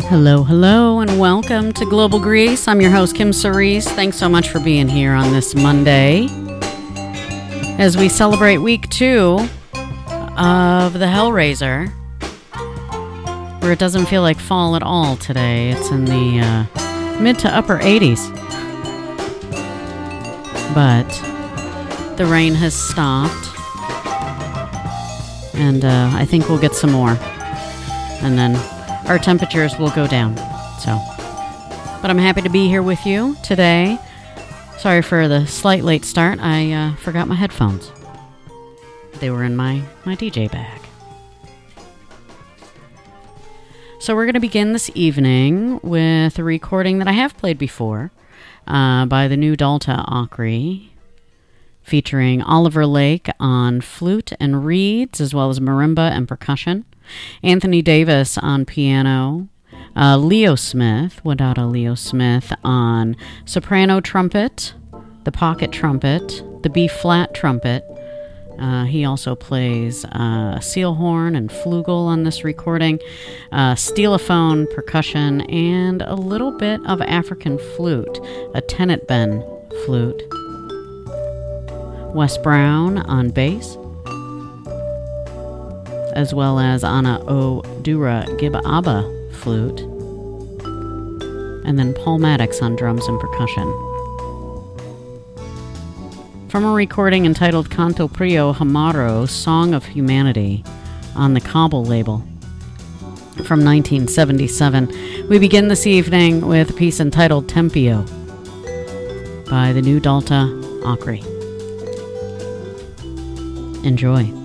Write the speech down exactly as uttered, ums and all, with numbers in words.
Hello, hello, and welcome to Global Grease. I'm your host, Kim Cerise. Thanks so much for being here on this Monday as we celebrate week two of the Hellraiser, where it doesn't feel like fall at all today. It's in the uh, mid to upper eighties. But the rain has stopped, and uh, I think we'll get some more. And then our temperatures will go down. So, but I'm happy to be here with you today. Sorry for the slight late start. I uh, forgot my headphones. They were in my, my D J bag. So we're going to begin this evening with a recording that I have played before uh, by the New Delta Opry, featuring Oliver Lake on flute and reeds, as well as marimba and percussion. Anthony Davis on piano, uh, Leo Smith, Wadada Leo Smith on soprano trumpet, the pocket trumpet, the B-flat trumpet. Uh, he also plays uh, seal horn and flugel on this recording, uh, steelophone, percussion, and a little bit of African flute, a tenet ben flute. Wes Brown on bass, as well as Ana Odura Gibaba flute, and then Paul Maddox on drums and percussion. From a recording entitled Canto Prio Hamaro, Song of Humanity, on the Cobble label from nineteen seventy-seven, we begin this evening with a piece entitled Tempio by the New Delta Opry. Enjoy.